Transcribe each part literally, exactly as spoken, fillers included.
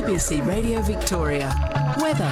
B C Radio Victoria. Weather.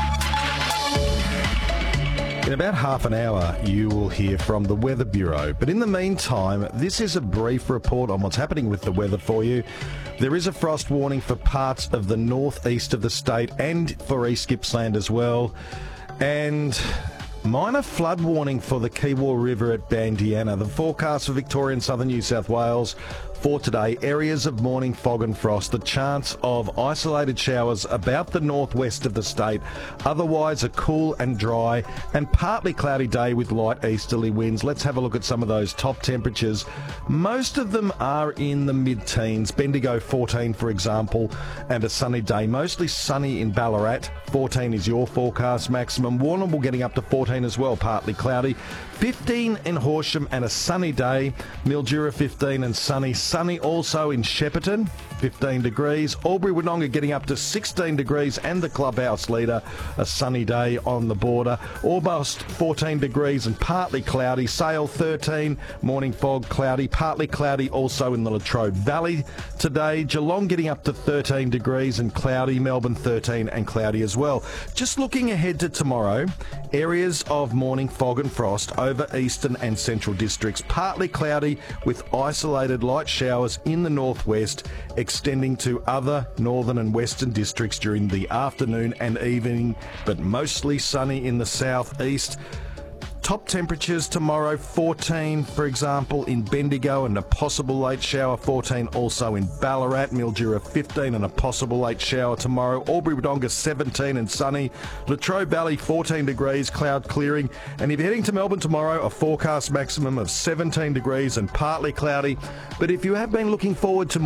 In about half an hour, you will hear from the Weather Bureau. But in the meantime, this is a brief report on what's happening with the weather for you. There is a frost warning for parts of the northeast of the state and for East Gippsland as well. And minor flood warning for the Keewar River at Bandiana. The forecast for Victoria and southern New South Wales for today, areas of morning fog and frost, the chance of isolated showers about the northwest of the state, otherwise a cool and dry and partly cloudy day with light easterly winds. Let's have a look at some of those top temperatures. Most of them are in the mid-teens. Bendigo fourteen, for example, and a sunny day. Mostly sunny in Ballarat. fourteen is your forecast maximum. Warrnambool getting up to fourteen as well, partly cloudy. fifteen in Horsham and a sunny day. Mildura fifteen and sunny. Sunny also in Shepparton, fifteen degrees. Albury-Wodonga getting up to sixteen degrees and the Clubhouse Leader, a sunny day on the border. Orbost fourteen degrees and partly cloudy. Sale thirteen, morning fog, cloudy, partly cloudy also in the Latrobe Valley today. Geelong getting up to thirteen degrees and cloudy. Melbourne thirteen and cloudy as well. Just looking ahead to tomorrow, areas of morning fog and frost over eastern and central districts. Partly cloudy with isolated light showers in the northwest, extending to other northern and western districts during the afternoon and evening, but mostly sunny in the southeast. Top temperatures tomorrow, fourteen, for example, in Bendigo and a possible late shower. fourteen also in Ballarat. Mildura fifteen and a possible late shower tomorrow. Albury-Wodonga seventeen and sunny. Latrobe Valley fourteen degrees, cloud clearing. And if you're heading to Melbourne tomorrow, a forecast maximum of seventeen degrees and partly cloudy. But if you have been looking forward to